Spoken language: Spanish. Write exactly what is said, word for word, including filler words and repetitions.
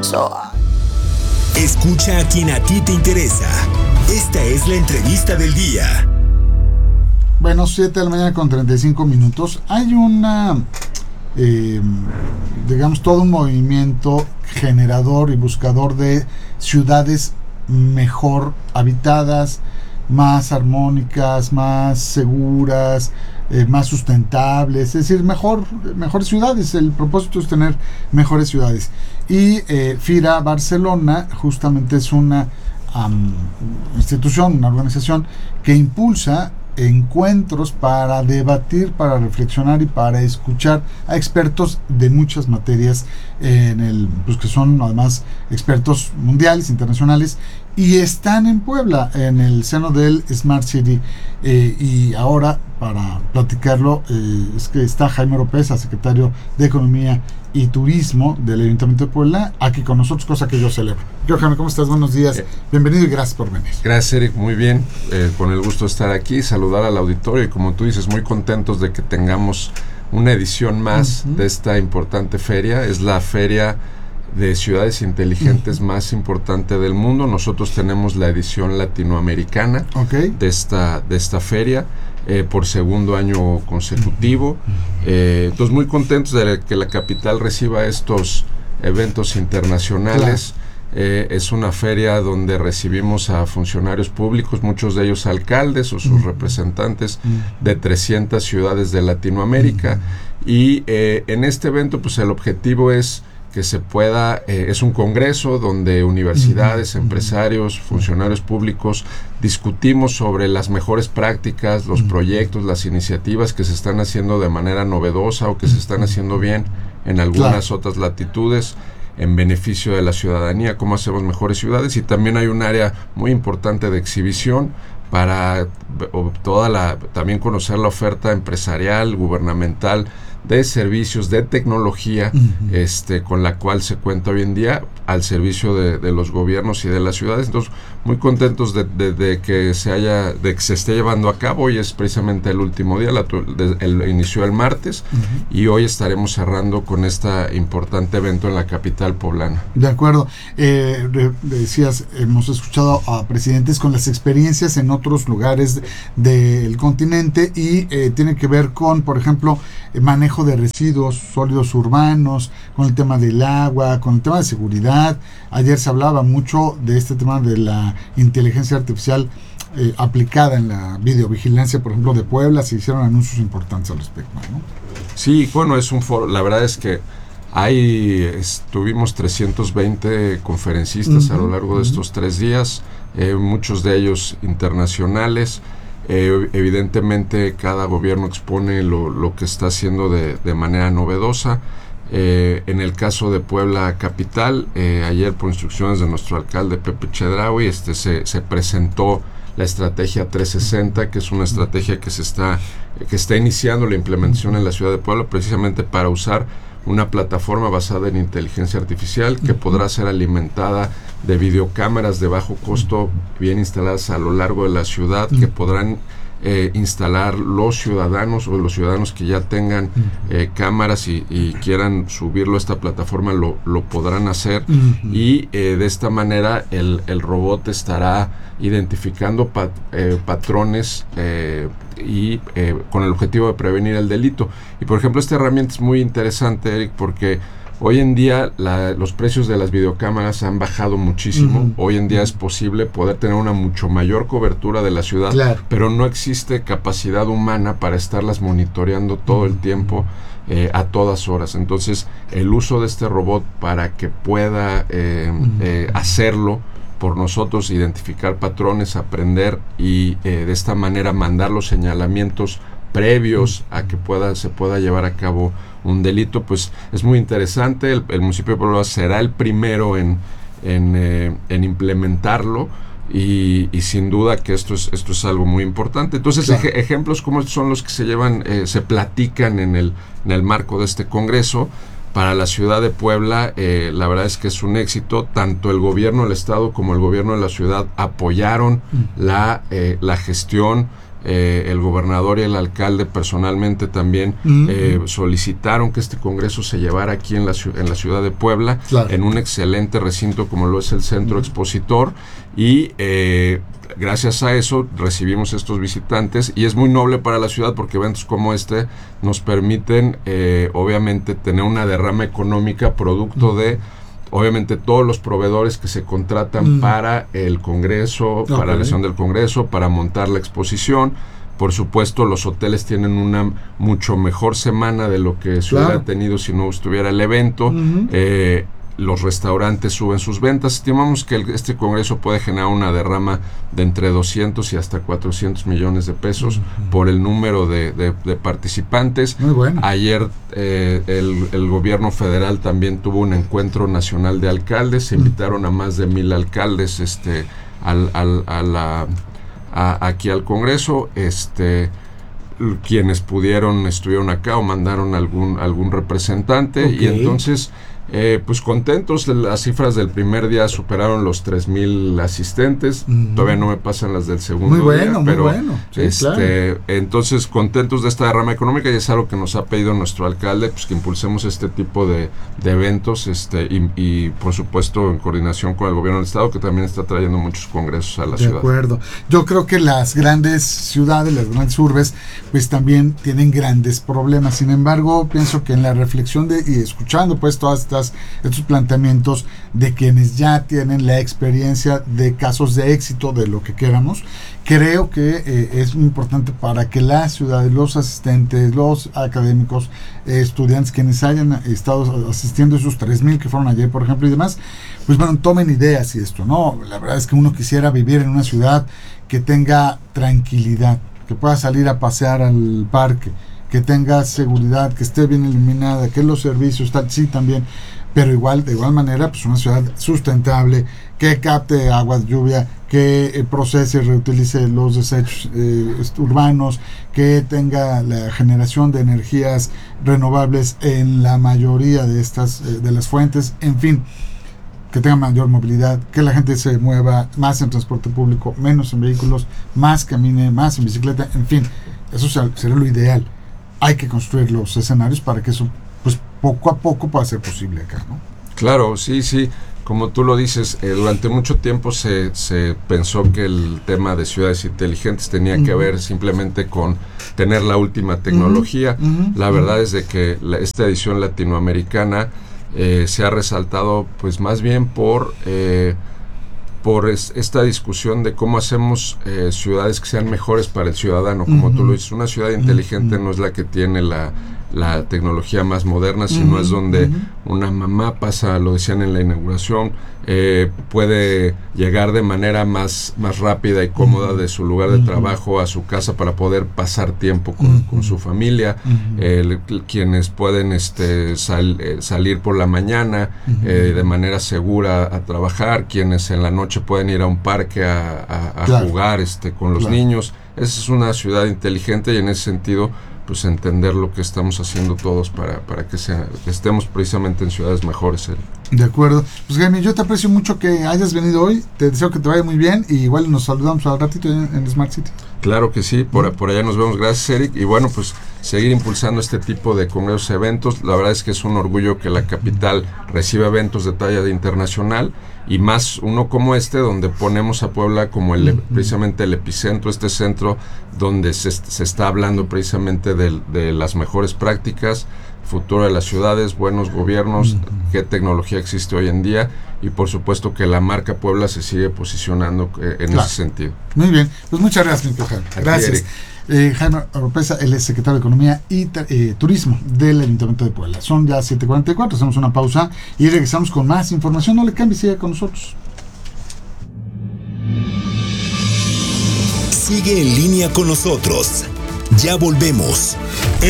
So, escucha a quien a ti te interesa. Esta es la entrevista del día. Bueno, siete de la mañana con treinta y cinco minutos. Hay una, eh, digamos, todo un movimiento generador y buscador de ciudades mejor habitadas, más armónicas, más seguras, eh, más sustentables, es decir, mejor, mejores ciudades. El propósito es tener mejores ciudades. Y eh, FIRA Barcelona justamente es una um, institución, una organización que impulsa encuentros para debatir, para reflexionar y para escuchar a expertos de muchas materias, eh, en el, pues que son además expertos mundiales, internacionales, y están en Puebla, en el seno del Smart City. Eh, y ahora, para platicarlo, eh, es que está Jaime Oropesa, secretario de Economía y Turismo del Ayuntamiento de Puebla, aquí con nosotros, cosa que yo celebro. Yo, Jaime, ¿cómo estás? Buenos días, eh, bienvenido y gracias por venir. Gracias, Eric, muy bien, eh, con el gusto de estar aquí, saludar al auditorio y, como tú dices, muy contentos de que tengamos una edición más uh-huh. de esta importante feria. Es la feria de ciudades inteligentes uh-huh. más importante del mundo. Nosotros tenemos la edición latinoamericana okay. de esta de esta feria eh, por segundo año consecutivo. Uh-huh. Eh, entonces, muy contentos de que la capital reciba estos eventos internacionales. Claro. Eh, es una feria donde recibimos a funcionarios públicos, muchos de ellos alcaldes o sus uh-huh. representantes uh-huh. de trescientas ciudades de Latinoamérica. Uh-huh. Y eh, en este evento, pues el objetivo es que se pueda, eh, es un congreso donde universidades, uh-huh. empresarios, funcionarios públicos discutimos sobre las mejores prácticas, los uh-huh. proyectos, las iniciativas que se están haciendo de manera novedosa o que uh-huh. se están haciendo bien en algunas claro. otras latitudes, en beneficio de la ciudadanía, cómo hacemos mejores ciudades. Y también hay un área muy importante de exhibición para o, toda la, también conocer la oferta empresarial, gubernamental, de servicios, de tecnología, uh-huh. este, con la cual se cuenta hoy en día al servicio de, de los gobiernos y de las ciudades. Entonces, muy contentos de, de, de que se haya, de que se esté llevando a cabo. Hoy es precisamente el último día, la, de, el, inició el martes, uh-huh. y hoy estaremos cerrando con este importante evento en la capital poblana. De acuerdo. Eh, re, decías, hemos escuchado a presidentes con las experiencias en otros lugares de, del continente y eh, tiene que ver con, por ejemplo, eh, manejo de residuos sólidos urbanos, con el tema del agua, con el tema de seguridad. Ayer se hablaba mucho de este tema de la inteligencia artificial eh, aplicada en la videovigilancia, por ejemplo, de Puebla. Se hicieron anuncios importantes al respecto, ¿no? Sí, bueno, es un foro, la verdad es que hay, estuvimos trescientos veinte conferencistas uh-huh, a lo largo uh-huh. de estos tres días, eh, muchos de ellos internacionales. Eh, evidentemente cada gobierno expone lo, lo que está haciendo de, de manera novedosa. Eh, en el caso de Puebla Capital, eh, ayer por instrucciones de nuestro alcalde Pepe Chedraui, este, se, se presentó la estrategia trescientos sesenta, que es una estrategia que se está, que está iniciando la implementación en la ciudad de Puebla, precisamente para usar una plataforma basada en inteligencia artificial que podrá ser alimentada de videocámaras de bajo costo bien instaladas a lo largo de la ciudad, que podrán eh, instalar los ciudadanos o los ciudadanos que ya tengan eh, cámaras y, y quieran subirlo a esta plataforma, lo, lo podrán hacer. Uh-huh. Y eh, de esta manera el, el robot estará identificando pat, eh, patrones eh, y eh, con el objetivo de prevenir el delito. Y por ejemplo, esta herramienta es muy interesante, Eric, porque hoy en día la, los precios de las videocámaras han bajado muchísimo. Uh-huh. Hoy en día uh-huh. es posible poder tener una mucho mayor cobertura de la ciudad, claro. pero no existe capacidad humana para estarlas monitoreando todo uh-huh. el tiempo, eh, a todas horas. Entonces, el uso de este robot para que pueda eh, uh-huh. eh, hacerlo por nosotros, identificar patrones, aprender y eh, de esta manera mandar los señalamientos previos a que pueda se pueda llevar a cabo un delito, pues es muy interesante. El, el municipio de Puebla será el primero en, en, eh, en implementarlo y, y sin duda que esto es esto es algo muy importante. Entonces, claro. ej- ejemplos como estos son los que se llevan, eh, se platican en el, en el marco de este congreso. Para la ciudad de Puebla, eh, la verdad es que es un éxito. Tanto el gobierno del estado como el gobierno de la ciudad apoyaron uh-huh. la, eh, la gestión eh, el gobernador y el alcalde personalmente también uh-huh. eh, solicitaron que este congreso se llevara aquí en la, en la ciudad de Puebla, claro. en un excelente recinto como lo es el Centro uh-huh. Expositor, y eh, gracias a eso recibimos estos visitantes, y es muy noble para la ciudad porque eventos como este nos permiten eh, obviamente tener una derrama económica producto uh-huh. de obviamente todos los proveedores que se contratan mm. para el Congreso, okay. para la elección del Congreso, para montar la exposición. Por supuesto, los hoteles tienen una mucho mejor semana de lo que se claro. hubiera tenido si no estuviera el evento. Uh-huh. Eh, los restaurantes suben sus ventas. Estimamos que el, este Congreso puede generar una derrama de entre doscientos y hasta cuatrocientos millones de pesos uh-huh. por el número de, de, de participantes. Muy bueno. Ayer eh, el, el gobierno federal también tuvo un encuentro nacional de alcaldes. Se uh-huh. invitaron a más de mil alcaldes este, al, al, a la, a, aquí al Congreso. Este, quienes pudieron estuvieron acá o mandaron algún, algún representante. Okay. Y entonces... Eh, pues contentos, las cifras del primer día superaron los tres mil asistentes, mm. todavía no me pasan las del segundo muy bueno, día, pero muy bueno. Sí, este, claro. entonces contentos de esta derrama económica, y es algo que nos ha pedido nuestro alcalde, pues que impulsemos este tipo de, de eventos, este y, y por supuesto en coordinación con el gobierno del estado, que también está trayendo muchos congresos a la de ciudad. De acuerdo, yo creo que las grandes ciudades, las grandes urbes, pues también tienen grandes problemas. Sin embargo, pienso que en la reflexión de y escuchando pues todas estas estos planteamientos de quienes ya tienen la experiencia de casos de éxito, de lo que queramos, creo que eh, es muy importante para que la ciudad, los asistentes, los académicos, eh, estudiantes, quienes hayan estado asistiendo, esos tres mil que fueron ayer, por ejemplo, y demás, pues bueno, tomen ideas y esto, ¿no? La verdad es que uno quisiera vivir en una ciudad que tenga tranquilidad, que pueda salir a pasear al parque, que tenga seguridad, que esté bien iluminada, que los servicios, tal, sí también, pero igual, de igual manera, pues una ciudad sustentable, que capte agua de lluvia, que eh, procese y reutilice los desechos eh, urbanos, que tenga la generación de energías renovables en la mayoría de estas, eh, de las fuentes, en fin, que tenga mayor movilidad, que la gente se mueva más en transporte público, menos en vehículos, más camine, más en bicicleta, en fin, eso sería lo ideal. Hay que construir los escenarios para que eso, pues poco a poco pueda ser posible acá, ¿no? Claro, sí, sí. Como tú lo dices, eh, durante mucho tiempo se, se pensó que el tema de ciudades inteligentes tenía uh-huh. que ver simplemente con tener la última tecnología. Uh-huh. Uh-huh. La verdad uh-huh. es de que la, esta edición latinoamericana eh, se ha resaltado, pues más bien por... Eh, por es, esta discusión de cómo hacemos eh, ciudades que sean mejores para el ciudadano, como uh-huh. tú lo dices. Una ciudad inteligente uh-huh. no es la que tiene la, la tecnología más moderna, sino uh-huh. es donde uh-huh. una mamá pasa, lo decían en la inauguración, eh, puede llegar de manera más, más rápida y cómoda uh-huh. de su lugar de uh-huh. trabajo a su casa para poder pasar tiempo con, uh-huh. con su familia, uh-huh. eh, quienes pueden este, sal, eh, salir por la mañana uh-huh. eh, de manera segura a trabajar, quienes en la noche pueden ir a un parque a, a, a claro. jugar este, con los claro. niños. Esa es una ciudad inteligente, y en ese sentido pues entender lo que estamos haciendo todos para, para que, sea, que estemos precisamente en ciudades mejores. Eric. De acuerdo. Pues Jaime, yo te aprecio mucho que hayas venido hoy, te deseo que te vaya muy bien, y igual nos saludamos al ratito en, en Smart City. Claro que sí, por, por allá nos vemos. Gracias, Eric, y bueno, pues seguir impulsando este tipo de congresos y eventos. La verdad es que es un orgullo que la capital reciba eventos de talla internacional, y más uno como este, donde ponemos a Puebla como el, uh-huh. precisamente el epicentro, este centro donde se, se está hablando precisamente de, de las mejores prácticas, futuro de las ciudades, buenos gobiernos, uh-huh. qué tecnología existe hoy en día, y por supuesto que la marca Puebla se sigue posicionando eh, en claro. ese sentido. Muy bien, pues muchas gracias, mi Jaime. Gracias. Eh, Jaime Oropesa, él es secretario de Economía y eh, Turismo del Ayuntamiento de Puebla. Son ya siete cuarenta y cuatro, hacemos una pausa y regresamos con más información. No le cambie, siga con nosotros. Sigue en línea con nosotros. Ya volvemos.